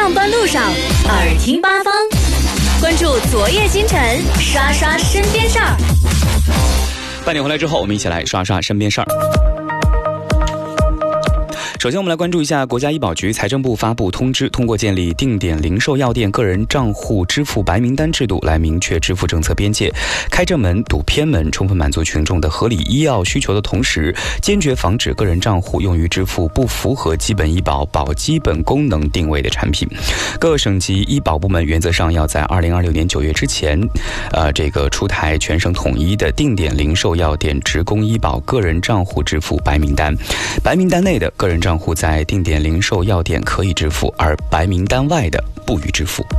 上班路上，耳听八方，关注昨夜今晨，刷刷身边事儿。 8点回来之后，我们一起来刷刷身边事儿。首先我们来关注一下国家医保局财政部发布通知，通过建立定点零售药店个人账户支付白名单制度来明确支付政策边界，开正门堵偏门，充分满足群众的合理医药需求的同时，坚决防止个人账户用于支付不符合基本医保保基本功能定位的产品。各省级医保部门原则上要在2026年9月之前出台全省统一的定点零售药店职工医保个人账户支付白名单，白名单内的个人账户在定点零售药店可以支付，而白名单外的不予支付。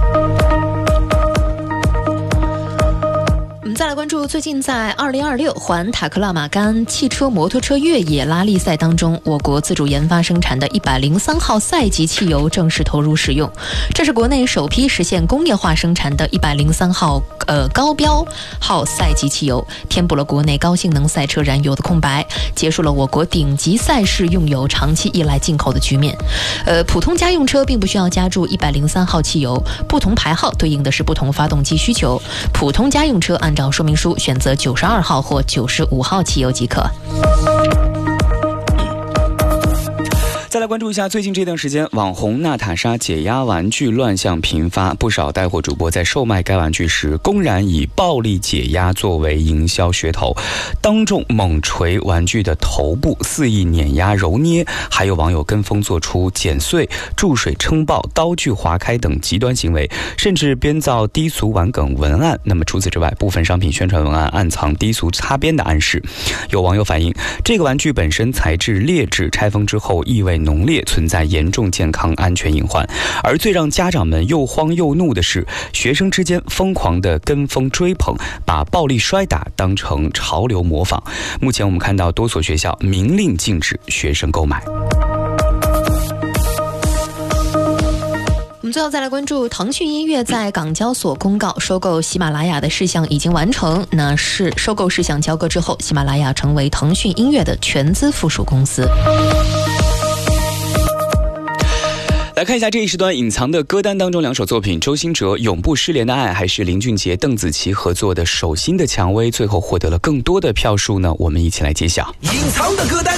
我们再来关注最近在2026环塔克拉玛干汽车摩托车越野拉力赛当中，我国自主研发生产的103号赛级汽油正式投入使用。这是国内首批实现工业化生产的103号高标号赛级汽油，填补了国内高性能赛车燃油的空白，结束了我国顶级赛事拥有长期依赖进口的局面。普通家用车并不需要加注103号汽油，不同牌号对应的是不同发动机需求，普通家用车按照说明书选择92号或95号汽油即可。 再来关注一下最近这段时间网红娜塔莎解压玩具乱象频发，不少带货主播在售卖该玩具时公然以暴力解压作为营销噱头，当众猛捶玩具的头部，肆意碾压揉捏，还有网友跟风做出剪碎、注水撑爆、刀具划开等极端行为，甚至编造低俗玩梗文案。那么除此之外，部分商品宣传文案暗藏低俗擦边的暗示。有网友反映，这个玩具本身材质劣质，拆封之后异味浓烈，存在严重健康安全隐患。而最让家长们又慌又怒的是，学生之间疯狂的跟风追捧，把暴力摔打当成潮流模仿。目前我们看到多所学校明令禁止学生购买。 我们最后再来关注腾讯音乐在港交所公告收购喜马拉雅的事项已经完成，那是收购事项交割之后，喜马拉雅成为腾讯音乐的全资附属公司。 来看一下这一时段隐藏的歌单当中两首作品，周兴哲《永不失联的爱》还是林俊杰、邓紫棋合作的《手心的蔷薇》，最后获得了更多的票数呢？我们一起来揭晓。 隐藏的歌单。